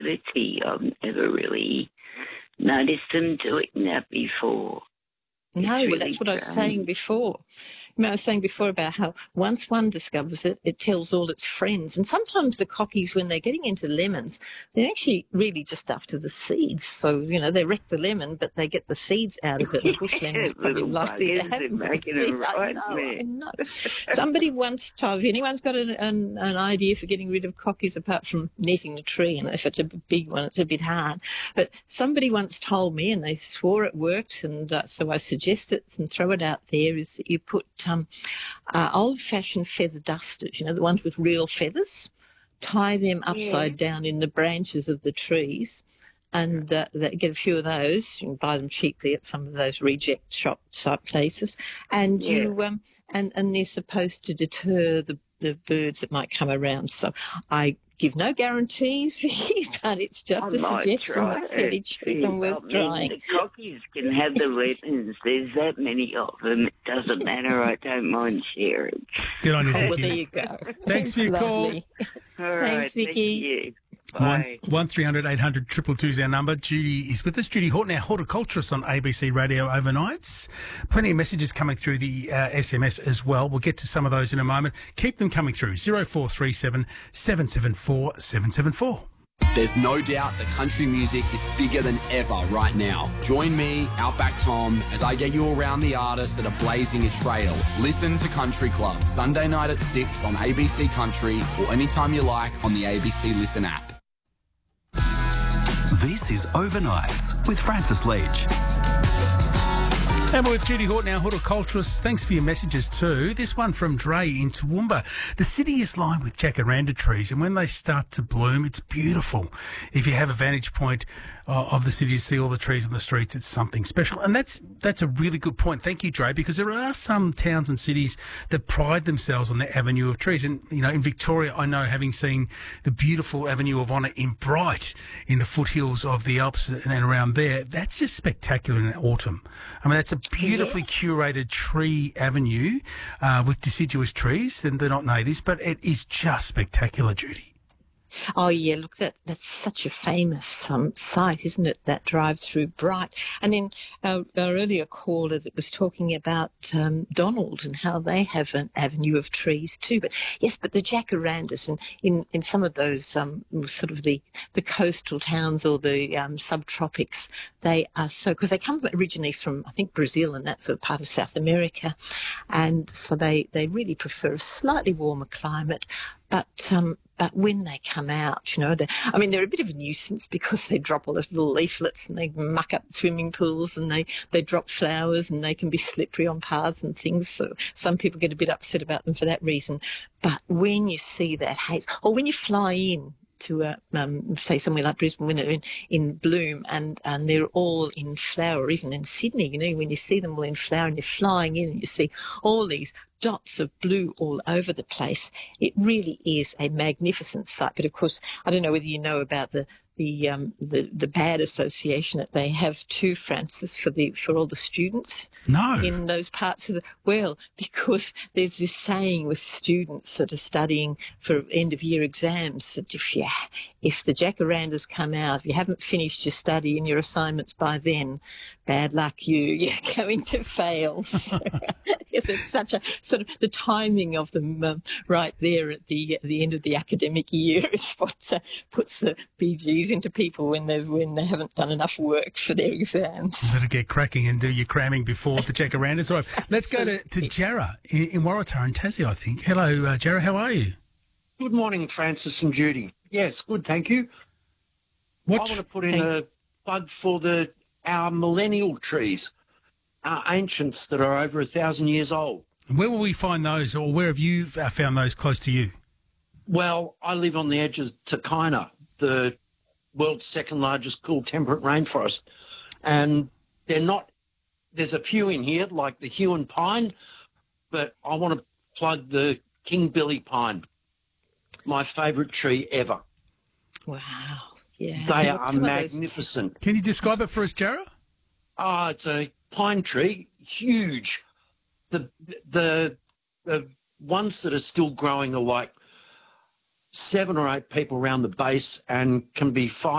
activity. I've never really noticed them doing that before. No, It's well, that's what I was saying before. I was saying before about how once one discovers it, it tells all its friends. And sometimes the cockies, when they're getting into lemons, they're actually really just after the seeds. So, they wreck the lemon, but they get the seeds out of it. And bush lemon's probably likely to have seeds. I know. Somebody once told, if anyone's got an idea for getting rid of cockies apart from netting the tree, and if it's a big one, it's a bit hard. But somebody once told me, and they swore it worked, and so I suggest it and throw it out there, is that you put old-fashioned feather dusters, the ones with real feathers, tie them upside down in the branches of the trees, and get a few of those. You can buy them cheaply at some of those reject shop type places, and and they're supposed to deter the birds that might come around. So I give no guarantees, but it's just a suggestion that's fairly cheap and worth trying. The cockies can have the lemons. There's that many of them. It doesn't matter. I don't mind sharing. Good on you, Vicky. Well, there you go. Thanks for your call. All right, Thanks, Vicky. Thank you. Bye. 1300 800 222 is our number. Judy is with us. Judy Horton, our horticulturist on ABC Radio overnights. Plenty of messages coming through the SMS as well. We'll get to some of those in a moment. Keep them coming through. 0437 774 774. There's no doubt that country music is bigger than ever right now. Join me, Outback Tom, as I get you around the artists that are blazing a trail. Listen to Country Club, Sunday night at 6 on ABC Country or anytime you like on the ABC Listen app. This is Overnights with Francis Leach. And we're with Judy Horton, our horticulturist. Thanks for your messages too. This one from Dre in Toowoomba. The city is lined with jacaranda trees, and when they start to bloom, it's beautiful. If you have a vantage point of the city to see all the trees on the streets, it's something special. And that's a really good point. Thank you, Dre, because there are some towns and cities that pride themselves on their avenue of trees. And, in Victoria, I know, having seen the beautiful Avenue of Honour in Bright, in the foothills of the Alps and around there, that's just spectacular in autumn. I mean, that's a beautifully curated tree avenue with deciduous trees, and they're not natives, but it is just spectacular, Judy. Oh, yeah, look, that's such a famous site, isn't it, that drive through Bright. And then our earlier caller that was talking about Donald and how they have an avenue of trees too. But yes, but the jacarandas in some of those sort of the coastal towns or the subtropics, they are so, because they come originally from, I think, Brazil and that sort of part of South America. And so they really prefer a slightly warmer climate. But when they come out, they're a bit of a nuisance because they drop all those little leaflets and they muck up the swimming pools and they drop flowers and they can be slippery on paths and things. So some people get a bit upset about them for that reason. But when you see that haze, or when you fly in to say somewhere like Brisbane when they're in bloom and they're all in flower, even in Sydney, when you see them all in flower and you're flying in and you see all these dots of blue all over the place, it really is a magnificent sight. But of course, I don't know whether you know about the bad association that they have too, Francis, for all the students in those parts of because there's this saying with students that are studying for end of year exams that if the jacarandas come out, if you haven't finished your study and your assignments by then, bad luck you're going to fail. It's such a sort of the timing of them right there at the end of the academic year is what puts the BGs into people when they haven't done enough work for their exams. You better get cracking and do your cramming before the jacarandas arrive. Let's go to Jarrah in Waratah in Tassie, I think. Hello, Jarrah, how are you? Good morning, Francis and Judy. Yes, good, thank you. I want to put in a plug for our millennial trees, our ancients that are over 1,000 years old. Where will we find those, or where have you found those close to you? Well, I live on the edge of Takina, the world's second largest cool temperate rainforest. And there's a few in here, like the Huon pine, but I want to plug the King Billy pine, my favourite tree ever. Wow. Yeah. They are magnificent. Can you describe it for us, Jarrah? It's a pine tree, huge. The ones that are still growing are like 7 or 8 people around the base and can be 5